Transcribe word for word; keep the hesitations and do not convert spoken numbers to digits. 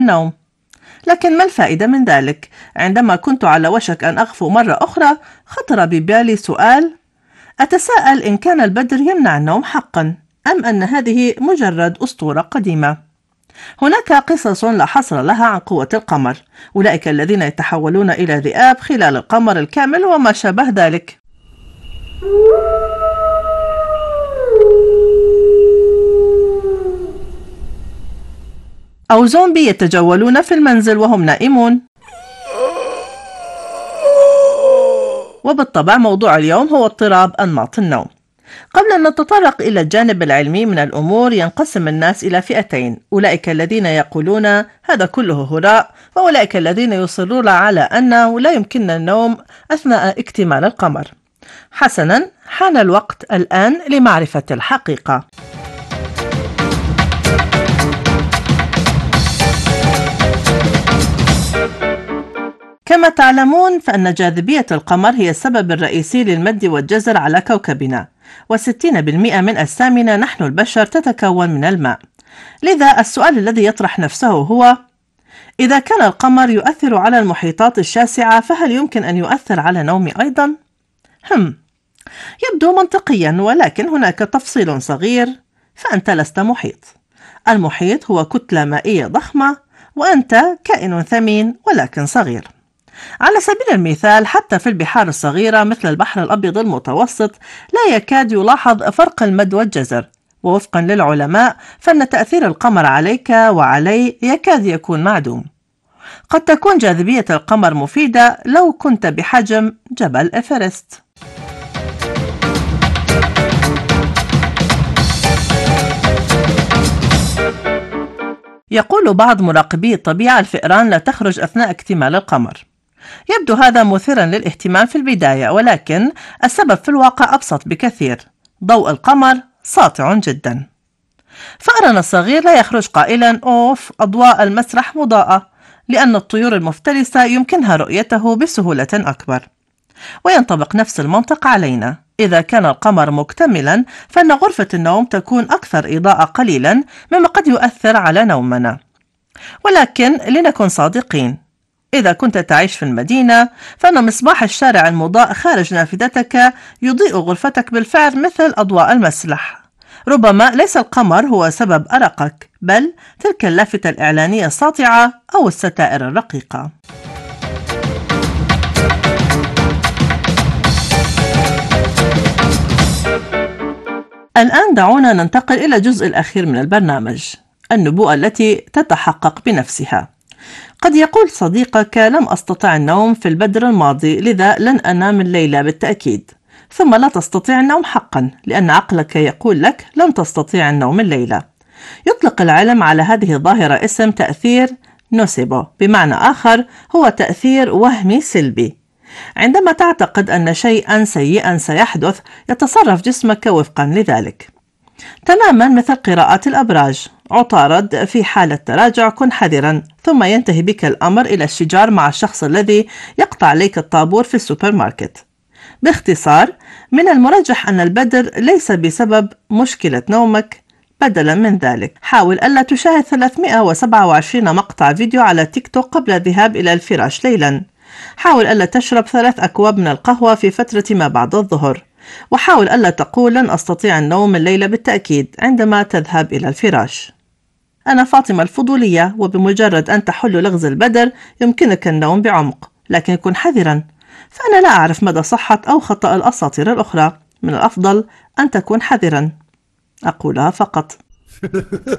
النوم. لكن ما الفائدة من ذلك؟ عندما كنت على وشك أن أغفو مرة أخرى خطر ببالي سؤال، أتساءل إن كان البدر يمنع النوم حقا أم أن هذه مجرد أسطورة قديمة. هناك قصص لا حصر لها عن قوة القمر، أولئك الذين يتحولون إلى ذئاب خلال القمر الكامل وما شابه ذلك. أو زومبي يتجولون في المنزل وهم نائمون. وبالطبع موضوع اليوم هو اضطراب أنماط النوم. قبل أن نتطرق إلى الجانب العلمي من الأمور، ينقسم الناس إلى فئتين، أولئك الذين يقولون هذا كله هراء، وأولئك الذين يصرون على أنه لا يمكننا النوم أثناء اكتمال القمر. حسنا، حان الوقت الآن لمعرفة الحقيقة. كما تعلمون فإن جاذبية القمر هي السبب الرئيسي للمد والجزر على كوكبنا، وستين بالمئة من أجسامنا نحن البشر تتكون من الماء. لذا السؤال الذي يطرح نفسه هو: إذا كان القمر يؤثر على المحيطات الشاسعة فهل يمكن أن يؤثر على نومي أيضا؟ هم يبدو منطقيا، ولكن هناك تفصيل صغير، فأنت لست محيط. المحيط هو كتلة مائية ضخمة، وأنت كائن ثمين ولكن صغير. على سبيل المثال، حتى في البحار الصغيرة مثل البحر الأبيض المتوسط لا يكاد يلاحظ فرق المد والجزر، ووفقا للعلماء فإن تأثير القمر عليك وعلي يكاد يكون معدوم. قد تكون جاذبية القمر مفيدة لو كنت بحجم جبل إيفرست. يقول بعض مراقبي الطبيعة الفئران لا تخرج أثناء اكتمال القمر. يبدو هذا مثيرا للاهتمام في البداية، ولكن السبب في الواقع أبسط بكثير. ضوء القمر ساطع جدا. فأرنا الصغير لا يخرج قائلا أوف أضواء المسرح مضاءة، لأن الطيور المفترسة يمكنها رؤيته بسهولة أكبر. وينطبق نفس المنطق علينا. إذا كان القمر مكتملا فإن غرفة النوم تكون أكثر إضاءة قليلا، مما قد يؤثر على نومنا. ولكن لنكن صادقين، إذا كنت تعيش في المدينة فإن مصباح الشارع المضاء خارج نافذتك يضيء غرفتك بالفعل مثل أضواء المسرح. ربما ليس القمر هو سبب أرقك، بل تلك اللافتة الإعلانية الساطعة أو الستائر الرقيقة. الآن دعونا ننتقل إلى الجزء الأخير من البرنامج، النبوءة التي تتحقق بنفسها. قد يقول صديقك لم أستطع النوم في البدر الماضي، لذا لن أنام الليلة بالتأكيد. ثم لا تستطيع النوم حقا، لأن عقلك يقول لك لن تستطيع النوم الليلة. يطلق العلم على هذه الظاهرة اسم تأثير نوسيبو، بمعنى آخر هو تأثير وهمي سلبي. عندما تعتقد أن شيئا سيئا سيحدث يتصرف جسمك وفقا لذلك، تماما مثل قراءة الأبراج. عطارد: في حالة تراجع كن حذرا، ثم ينتهي بك الأمر إلى الشجار مع الشخص الذي يقطع عليك الطابور في السوبر ماركت. باختصار، من المرجح أن البدر ليس بسبب مشكلة نومك. بدلا من ذلك، حاول ألا تشاهد ثلاثمئة وسبعة وعشرين مقطع فيديو على تيك توك قبل الذهاب إلى الفراش ليلا. حاول ألا تشرب ثلاث أكواب من القهوة في فترة ما بعد الظهر. وحاول ألا تقول لن أستطيع النوم الليلة بالتأكيد عندما تذهب إلى الفراش. أنا فاطمة الفضولية، وبمجرد أن تحل لغز البدر يمكنك النوم بعمق، لكن كن حذرا، فأنا لا أعرف مدى صحة أو خطأ الأساطير الأخرى. من الأفضل أن تكون حذرا. أقولها فقط.